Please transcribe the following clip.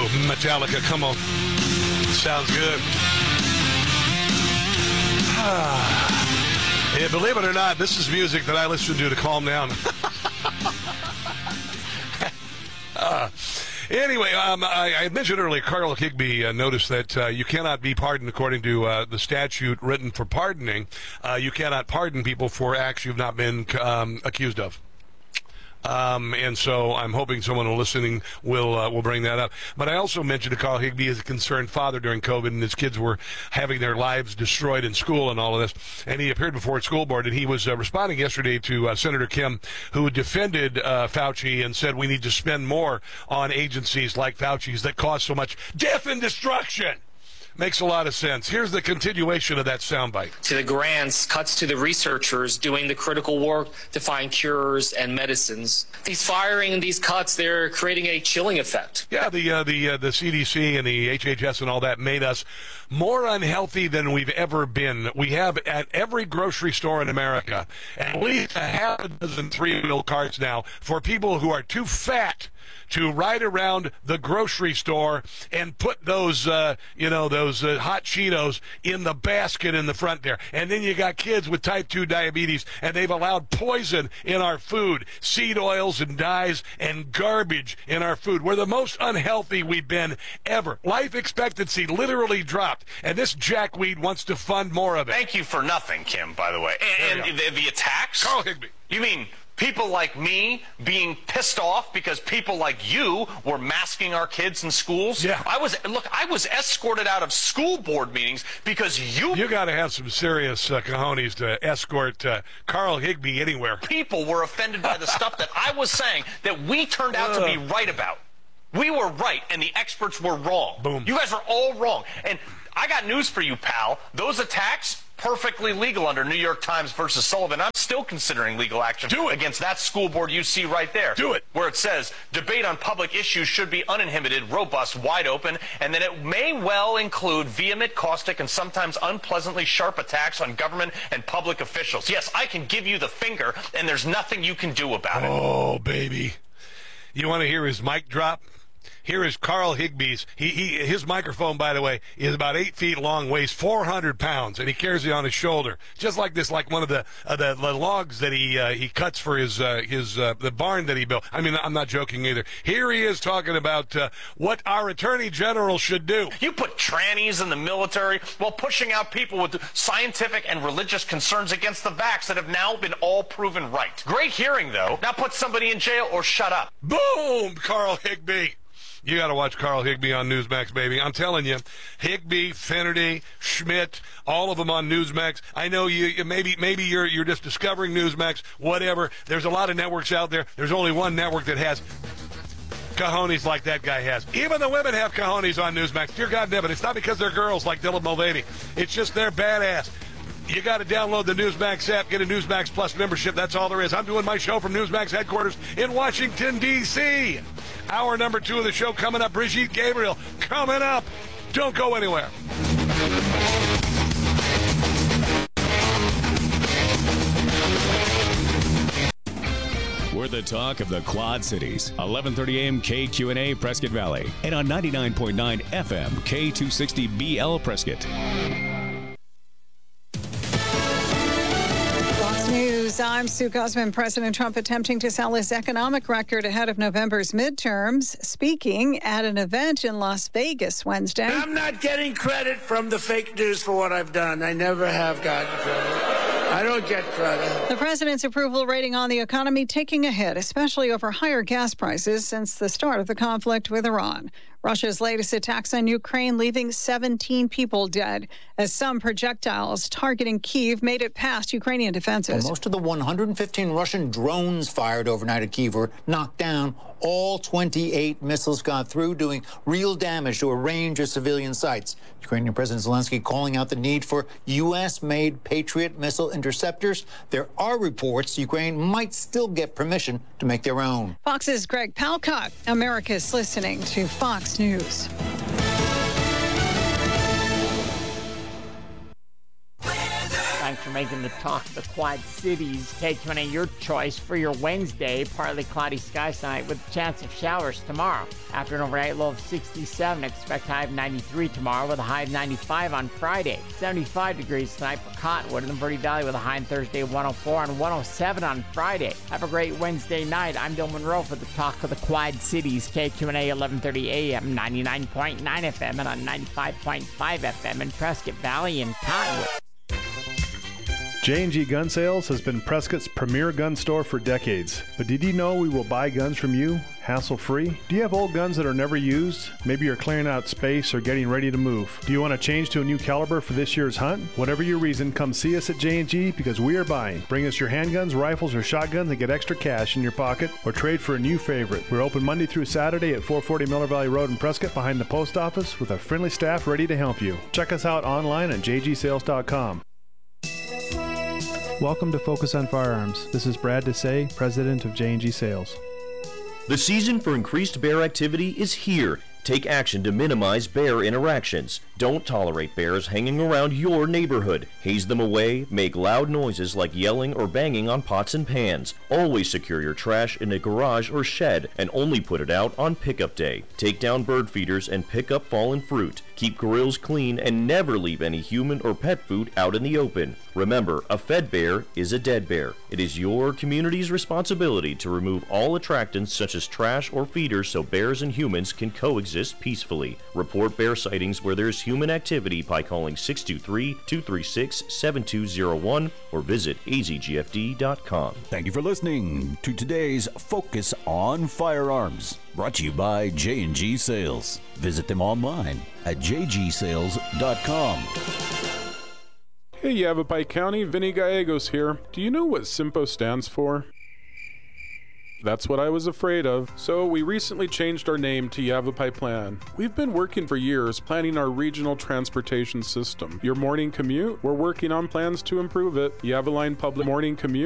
Metallica, come on. Sounds good. Yeah, believe it or not, this is music that I listen to calm down. Anyway, I mentioned earlier, Carl Higbie noticed that you cannot be pardoned according to the statute written for pardoning. You cannot pardon people for acts you've not been accused of. And so I'm hoping someone listening will bring that up. But I also mentioned to Carl Higbie as a concerned father during COVID, and his kids were having their lives destroyed in school and all of this. And he appeared before a school board, and he was responding yesterday to Senator Kim, who defended Fauci and said we need to spend more on agencies like Fauci's that cause so much death and destruction. Makes a lot of sense. Here's the continuation of that soundbite. To the grants, cuts to the researchers doing the critical work to find cures and medicines. These firing and these cuts, they're creating a chilling effect. Yeah, the CDC and the HHS and all that made us more unhealthy than we've ever been. We have at every grocery store in America at least a half a dozen three-wheel carts now for people who are too fat to ride around the grocery store and put those hot Cheetos in the basket in the front there. And then you got kids with type 2 diabetes, and they've allowed poison in our food, seed oils and dyes and garbage in our food. We're the most unhealthy we've been ever. Life expectancy literally dropped, and this jackweed wants to fund more of it. Thank you for nothing, Kim, by the way. And the attacks? Carl Higbie. You mean people like me being pissed off because people like you were masking our kids in schools? Yeah. I was escorted out of school board meetings because you got to have some serious cojones to escort Carl Higbie anywhere. People were offended by the stuff that I was saying that we turned out to be right about. We were right, and the experts were wrong. Boom. You guys are all wrong. And I got news for you, pal. Those attacks, perfectly legal under New York Times versus Sullivan. I'm still considering legal action against that school board you see right there. Do it. Where it says, debate on public issues should be uninhibited, robust, wide open, and that it may well include vehement, caustic, and sometimes unpleasantly sharp attacks on government and public officials. Yes, I can give you the finger, and there's nothing you can do about it. Oh, baby. You want to hear his mic drop? Here is Carl Higbie's. His microphone, by the way, is about 8 feet long, weighs 400 pounds, and he carries it on his shoulder, just like this, like one of the logs that he cuts for the barn that he built. I mean, I'm not joking either. Here he is talking about what our Attorney General should do. You put trannies in the military while pushing out people with scientific and religious concerns against the vax that have now been all proven right. Great hearing, though. Now put somebody in jail or shut up. Boom, Carl Higbie. You got to watch Carl Higbie on Newsmax, baby. I'm telling you, Higbie, Finnerty, Schmidt, all of them on Newsmax. I know you maybe you're just discovering Newsmax, whatever. There's a lot of networks out there. There's only one network that has cojones like that guy has. Even the women have cojones on Newsmax. Dear God, but it's not because they're girls like Dylan Mulvaney. It's just they're badass. You got to download the Newsmax app, get a Newsmax Plus membership. That's all there is. I'm doing my show from Newsmax headquarters in Washington, D.C. Hour number 2 of the show coming up. Brigitte Gabriel coming up. Don't go anywhere. We're the talk of the Quad Cities. 11:30 a.m. KQNA Prescott Valley. And on 99.9 FM K260BL Prescott. News. I'm Sue Guzman. President Trump attempting to sell his economic record ahead of November's midterms, speaking at an event in Las Vegas Wednesday. I'm not getting credit from the fake news for what I've done. I never have gotten credit. I don't get credit. The president's approval rating on the economy taking a hit, especially over higher gas prices since the start of the conflict with Iran. Russia's latest attacks on Ukraine leaving 17 people dead as some projectiles targeting Kyiv made it past Ukrainian defenses. Well, most of the 115 Russian drones fired overnight at Kyiv were knocked down. All 28 missiles got through, doing real damage to a range of civilian sites. Ukrainian President Zelensky calling out the need for U.S.-made Patriot missile interceptors. There are reports Ukraine might still get permission to make their own. Fox's Greg Palkot. America's listening to Fox News. Thank for making the talk of the Quad Cities. KQNA, your choice for your Wednesday. Partly cloudy skies tonight with a chance of showers tomorrow. After an overnight low of 67, expect high of 93 tomorrow with a high of 95 on Friday. 75 degrees tonight for Cottonwood in the Verde Valley with a high on Thursday of 104 and 107 on Friday. Have a great Wednesday night. I'm Bill Monroe for the talk of the Quad Cities. KQNA 1130 AM, 99.9 FM, and on 95.5 FM in Prescott Valley and Cottonwood. J&G Gun Sales has been Prescott's premier gun store for decades. But did you know we will buy guns from you, hassle-free? Do you have old guns that are never used? Maybe you're clearing out space or getting ready to move. Do you want to change to a new caliber for this year's hunt? Whatever your reason, come see us at J&G because we are buying. Bring us your handguns, rifles, or shotguns and get extra cash in your pocket or trade for a new favorite. We're open Monday through Saturday at 440 Miller Valley Road in Prescott behind the post office with a friendly staff ready to help you. Check us out online at jgsales.com. Welcome to Focus on Firearms. This is Brad Desai, president of J&G Sales. The season for increased bear activity is here. Take action to minimize bear interactions. Don't tolerate bears hanging around your neighborhood. Haze them away, make loud noises like yelling or banging on pots and pans. Always secure your trash in a garage or shed and only put it out on pickup day. Take down bird feeders and pick up fallen fruit. Keep grills clean and never leave any human or pet food out in the open. Remember, a fed bear is a dead bear. It is your community's responsibility to remove all attractants such as trash or feeders so bears and humans can coexist peacefully. Report bear sightings where there's human activity by calling 623-236-7201 or visit azgfd.com. Thank you for listening to today's Focus on Firearms, brought to you by J&G Sales. Visit them online at jgsales.com. Hey Yavapai County, Vinny Gallegos here. Do you know what SIMPO stands for? That's what I was afraid of. So we recently changed our name to Yavapai Plan. We've been working for years planning our regional transportation system. Your morning commute? We're working on plans to improve it. Yavaline Public Morning Commute?